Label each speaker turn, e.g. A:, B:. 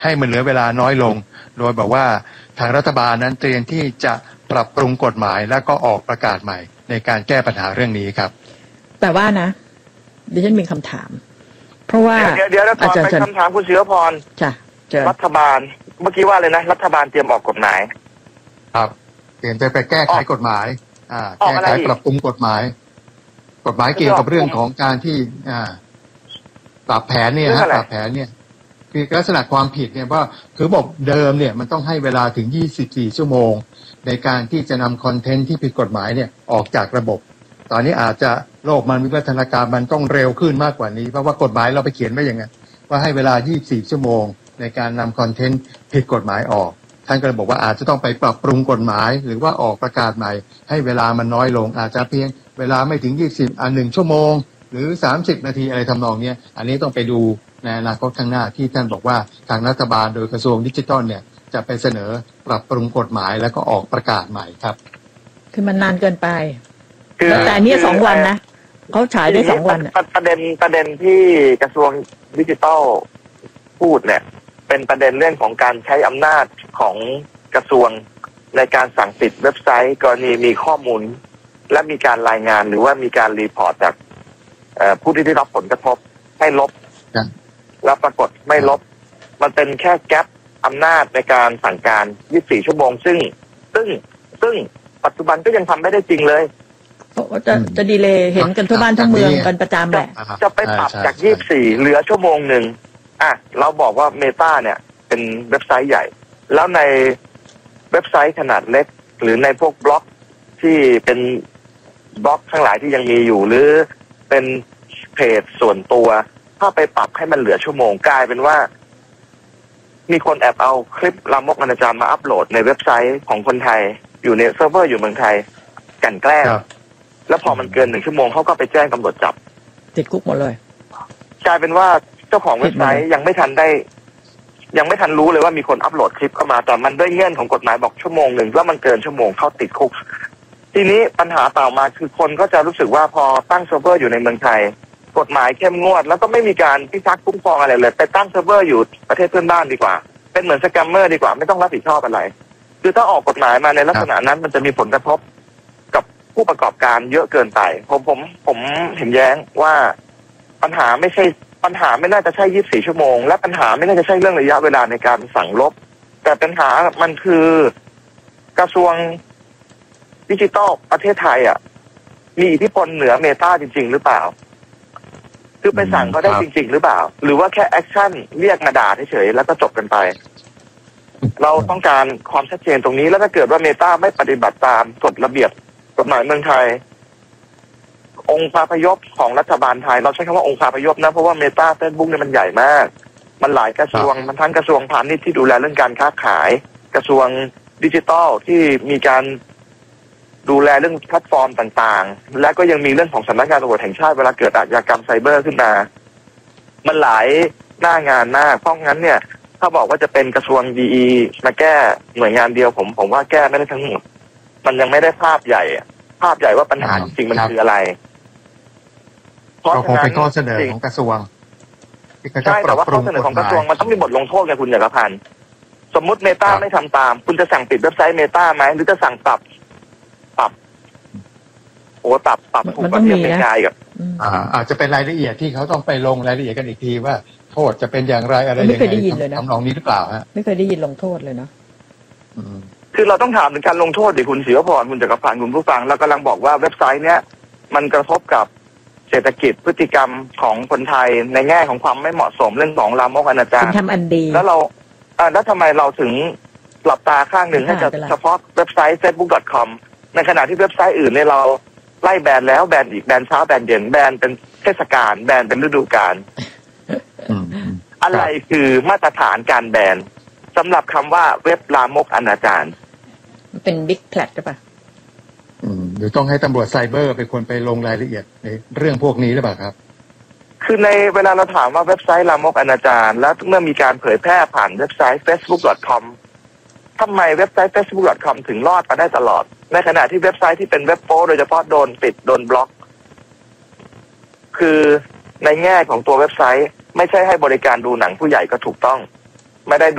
A: ให้มันเหลือเวลาน้อยลงโดยบอกว่าทางรัฐบาลนั้นเตรียมที่จะปรับปรุงกฎหมายแล้วก็ออกประกาศใหม่ในการแก้ปัญหาเรื่องนี้ครับ
B: แต่ว่านะดิฉันมีคำถามเพราะว่า
C: เดี๋ยวก่อนไปคำถามคุณศิรพร
B: จ้ะ
C: รัฐบาลเมื่อกี้ว่าเลยนะรัฐบาลเตรียมออกกฎหมาย
A: ครับเตรียมจะไปแก้ไขกฎหมายแก้ไขปรับปรุงกฎหมายเกี่ยวกับเรื่องของการที่ปรับแผนเนี่ยปรับแผนเนี่ยคือลักษณะความผิดเนี่ยว่าคือบอกเดิมเนี่ยมันต้องให้เวลาถึง24ชั่วโมงในการที่จะนำคอนเทนต์ที่ผิดกฎหมายเนี่ยออกจากระบบตอนนี้อาจจะโลกมันวิวัฒนาการมันต้องเร็วขึ้นมากกว่านี้เพราะว่ากฎหมายเราไปเขียนไว้อย่างนั้นว่าให้เวลา24ชั่วโมงในการนำคอนเทนต์ผิดกฎหมายออกท่านก็เลยบอกว่าอาจจะต้องไปปรับปรุงกฎหมายหรือว่าออกประกาศใหม่ให้เวลามันน้อยลงอาจจะเพียงเวลาไม่ถึง1 ชั่วโมงหรือ30นาทีอะไรทำนองนี้อันนี้ต้องไปดูในอนาคตข้างหน้าที่ท่านบอกว่าทางรัฐบาลโดยกระทรวงดิจิทัลเนี่ยจะไปเสนอปรับปรุงกฎหมายแล้วก็ออกประกาศใหม่ครับ
B: คือมันนานเกินไปแต่เนี่ย2 วันนะเขาฉายได้2 วัน
C: ประเด็นที่กระทรวงดิจิทัลพูดเนี่ยเป็นประเด็นเรื่องของการใช้อำนาจของกระทรวงในการสั่งปิดเว็บไซต์กรณีมีข้อมูลและมีการรายงานหรือว่ามีการรีพอร์ตจากผู้ที่ได้รับผลกระทบให้ลบแล้วปรากฏไม่ลบมันเป็นแค่แก๊ปอำนาจในการสั่งการ24ชั่วโมงซึ่งปัจจุบันก็ยังทำไม่ได้จริงเลย
B: จะดีเลย์เห็นกันทั่วบ้านทั่วเมืองกันประจำแหละ
C: จะไปปรับจาก24เหลือชั่วโมงหนึ่งเราบอกว่าเมตาเนี่ยเป็นเว็บไซต์ใหญ่แล้วในเว็บไซต์ขนาดเล็กหรือในพวกบล็อกที่เป็นบล็อกทั้งหลายที่ยังมีอยู่หรือเป็นเพจส่วนตัวถ้าไปปรับให้มันเหลือชั่วโมงกลายเป็นว่ามีคนแอบเอาคลิปลามกอนาจารมาอัปโหลดในเว็บไซต์ของคนไทยอยู่ในเซิร์ฟเวอร์อยู่เมืองไทยกันแกล้งแล้วพอมันเกิน1 ชั่วโมงเขาก็ไปแจ้งตำรวจจับ
B: ติดคุกหมดเลย
C: กลายเป็นว่าเจ้าของเว็บไซต์ยังไม่ทันรู้เลยว่ามีคนอัปโหลดคลิปเข้ามาแต่มันด้วยเงื่อนของกฎหมายบอกชั่วโมงหนึ่งแล้วมันเกินชั่วโมงเข้าติดคุกทีนี้ปัญหาต่อมาคือคนก็จะรู้สึกว่าพอตั้งเซิร์ฟเวอร์อยู่ในเมืองไทยกฎหมายเข้มงวดแล้วก็ไม่มีการพิทักษ์คุ้มครองอะไรเลยไปตั้งเซิร์ฟเวอร์อยู่ประเทศเพื่อนบ้านดีกว่าเป็นเหมือนสแกมเมอร์ดีกว่าไม่ต้องรับผิดชอบอะไรคือถ้าออกกฎหมายมาในลักษณะนั้นมันจะมีผลกระทบกับผู้ประกอบการเยอะเกินไปผมเห็นแย้งว่าปัญหาไม่น่าจะใช่24ชั่วโมงและปัญหาไม่น่าจะใช่เรื่องระยะเวลาในการสั่งลบแต่ปัญหามันคือกระทรวงดิจิทัลประเทศไทยมีอิทธิพลเหนือเมตาจริงๆหรือเปล่าคือไปสั่งเขาได้จริงๆหรือเปล่าหรือว่าแค่แอคชั่นเรียกมาด่าเฉยๆแล้วก็จบกันไปเราต้องการความชัดเจนตรงนี้แล้วถ้าเกิดว่าเมตาไม่ปฏิบัติตามกฎระเบียบกฎหมายเมืองไทยองค์คาพยพของรัฐบาลไทยเราใช้คำว่าองค์คาพยพนะเพราะว่าเมตาเฟซบุ๊กเนี่ยมันใหญ่มากมันหลายกระทรวงมันทั้งกระทรวงพาณิชย์ที่ดูแลเรื่องการค้าขายกระทรวงดิจิทัลที่มีการดูแลเรื่องแพลตฟอร์มต่างๆและก็ยังมีเรื่องของสำนักงานตำรวจแห่งชาติเวลาเกิดอาชญากรรมไซเบอร์ขึ้นมามันหลายหน้างานมากเพราะงั้นเนี่ยถ้าบอกว่าจะเป็นกระทรวงดีมาแก้หน่วยงานเดียวผมว่าแก้ไม่ได้ทั้งหมดมันยังไม่ได้ภาพใหญ่ว่าปัญหาจริงๆมันคืออะไร
A: ก็คงเป็นข้อเสนอของกระทรวง
C: ใช่แต่ว่าข้อเสนอของกระทรวงมันต้องมีบทลงโทษไงคุณจักรพันธ์สมมุติเมตาไม่ทำตามคุณจะสั่งปิดเว็บไซต์เมตาไหมหรือจะสั่งปรับถูกกว่าที่เป็นกายกับ
A: อาจจะเป็นรายละเอียดที่เขาต้องไปลงรายละเอียดกันอีกทีว่าโทษจะเป็นอย่างไรอะไรยังไงทำนองนี้หรือเปล่าฮะ
B: ไม่เคยได้ยินลงโทษเลยเนาะ
C: คือเราต้องถามถึงการลงโทษดิคุณศิรพรคุณจักรพันธ์คุณผู้ฟังเรากำลังบอกว่าเว็บไซต์เนี้ยมันกระทบกับเศรษฐกิจพฤติกรรมของคนไทยในแง่ของความไม่เหมาะสมเรื่องของลามกอนาจาร
B: ทำอันดี
C: แล้วทำไมเราถึงหลับตาข้างหนึ่งให้เฉพาะเว็บไซต์ facebook.com ในขณะที่เว็บไซต์อื่นเนี่ยเราไล่แบนแล้วแบนอีกแบนเช้าแบนเย็นแบนเป็นเทศกาลแบนเป็นฤดูกาลอะไรคือมาตรฐานการแบนสำหรับคำว่าเว็บลามกอนาจาร
B: เป็นบิ๊กแพลตใช่ปะ
A: หรือต้องให้ตำรวจไซเบอร์เป็นคนไปลงรายละเอียดในเรื่องพวกนี้หรือเปล่าครับ
C: คือในเวลาเราถามว่าเว็บไซต์ลามกอนาจารแล้วเมื่อมีการเผยแพร่ผ่านเว็บไซต์ facebook.com ทำไมเว็บไซต์ facebook.com ถึงรอดมาได้ตลอดในขณะที่เว็บไซต์ที่เป็นเว็บโป๊โดยเฉพาะโดนปิดโดนบล็อกคือในแง่ของตัวเว็บไซต์ไม่ใช่ให้บริการดูหนังผู้ใหญ่ก็ถูกต้องไม่ได้